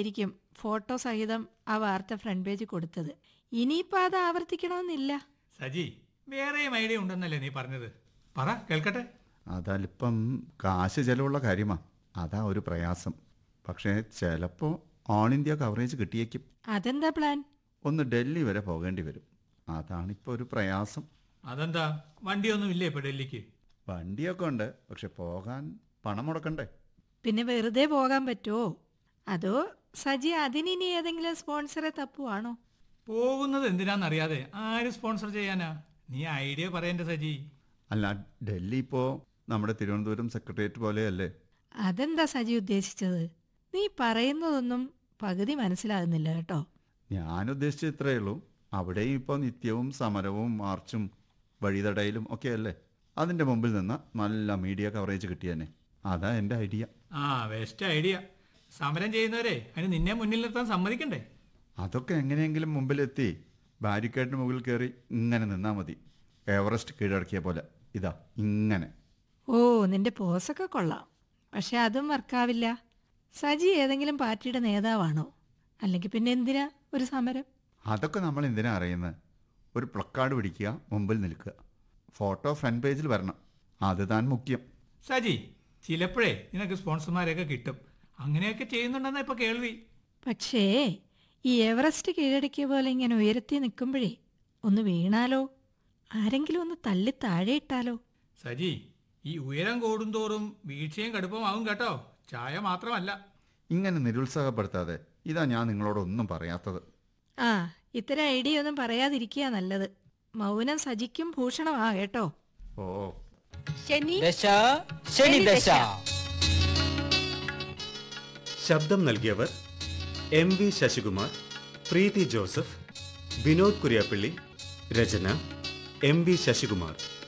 ആയിരിക്കും ഫോട്ടോ സഹിതം ആ വാർത്ത ഫ്രണ്ട് പേജ് കൊടുത്തത്. ഇനിയിപ്പോൾ അത് ആവർത്തിക്കണമെന്നില്ല. സജി, വേറെയും ഐഡിയ ഉണ്ടെന്നല്ലേ നീ പറഞ്ഞത്? പറ കേൾക്കട്ടെ. അതല്പം കാശ് ചെലവുള്ള കാര്യമാണ്, അതാ ഒരു പ്രയാസം. പക്ഷേ ചിലപ്പോൾ ഓൾ ഇന്ത്യ കവറേജ് കിട്ടിയേക്കും. അതെന്താ പ്ലാൻ? ഒന്ന് ഡൽഹി വരെ പോകേണ്ടി വരും, അതാണിപ്പോൾ ഒരു പ്രയാസം. അതെന്താ, വണ്ടിയൊന്നും ഇല്ലേ ഇപ്പൊ ഡൽഹിക്ക്? വണ്ടിയൊക്കെ ഉണ്ട്, പക്ഷെ പോകാൻ പണം മുടക്കണ്ടേ? പിന്നെ വെറുതെ പോകാൻ പറ്റുമോ? അതോ സജി അതിനി ഏതെങ്കിലും സ്പോൺസറെ തപ്പുവാണോ? പോകുന്നത് എന്തിനാന്നറിയാതെ ആര് സ്പോൺസർ ചെയ്യാനാ? നീ ഐഡിയ പറയണ്ടേ സജി. അല്ല, ഡൽഹി ഇപ്പോൾ നമ്മുടെ തിരുവനന്തപുരം സെക്രട്ടേറിയറ്റ് പോലെയല്ലേ? അതെന്താ സജി ഉദ്ദേശിച്ചത്? നീ പറയുന്നതൊന്നും പകുതി മനസ്സിലാകുന്നില്ല കേട്ടോ. ഞാൻ ഉദ്ദേശിച്ചത് ഇത്രയേ ഉള്ളൂ. അവിടെയും ഇപ്പോൾ നിത്യവും സമരവും മാർച്ചും വഴിതടയിലും ഒക്കെ അല്ലേ? അതിൻ്റെ മുമ്പിൽ നിന്ന് നല്ല മീഡിയ കവറേജ് കിട്ടിയെന്നെ, അതാ എൻ്റെ ഐഡിയ. Best idea. സമരം ചെയ്യുന്നവരെ അതിന് നിന്നെ മുന്നിൽ നിർത്താൻ സമ്മതിക്കണ്ടേ? അതൊക്കെ എങ്ങനെയെങ്കിലും മുമ്പിലെത്തി ബാരിക്കേഡിന് മുകളിൽ കയറി ഇങ്ങനെ നിന്നാൽ മതി. എവറസ്റ്റ് കീഴടക്കിയ പോലെ ഇതാ ഇങ്ങനെ. ഓ, നിന്റെ പോസൊക്കെ കൊള്ളാം. പക്ഷെ അതും വർക്കാവില്ല. സജി ഏതെങ്കിലും പാർട്ടിയുടെ നേതാവാണോ? അല്ലെങ്കിൽ പിന്നെ എന്തിനാ ഒരു സമരം? അതൊക്കെ നമ്മൾ എന്തിനാ അറിയുന്നത്? ഒരു പ്ലക്കാർഡ് പിടിക്കുക, മുമ്പിൽ നിൽക്കുക, ഫോട്ടോ ഫ്രണ്ട് പേജിൽ വരണം, അത് താൻ മുഖ്യം. സജി, ചിലപ്പോഴേ നിനക്ക് സ്പോൺസർമാരെയൊക്കെ കിട്ടും. അങ്ങനെയൊക്കെ ചെയ്യുന്നുണ്ടെന്നാ ഇപ്പൊ കേൾവി. പക്ഷേ ഈ എവറസ്റ്റ് കീഴടക്കിയ പോലെ ഇങ്ങനെ ഉയരത്തി നിൽക്കുമ്പോഴേ ഒന്ന് വീണാലോ? ആരെങ്കിലും ഒന്ന് തള്ളി താഴെ ഇട്ടാലോ? സജി, ഈ ഉയരം കൂടുന്തോറും വീഴ്ചയും കടുപ്പമാവും കേട്ടോ. ചായ മാത്രമല്ല. ഇങ്ങനെ നിരുത്സാഹപ്പെടുത്താതെ, ഇതാ ഞാൻ നിങ്ങളോടൊന്നും പറയാത്തത്. ഇത്തരം ഐഡിയ ഒന്നും പറയാതിരിക്കുക നല്ലത്. മൗനം സജിക്കും ഭൂഷണമാ കേട്ടോ. ഓ, ശനി ദശ. ശബ്ദം നൽകിയവർ MV ശശികുമാർ, പ്രീതി ജോസഫ്, വിനോദ് കുര്യാപ്പള്ളി. രചന MV ശശികുമാർ.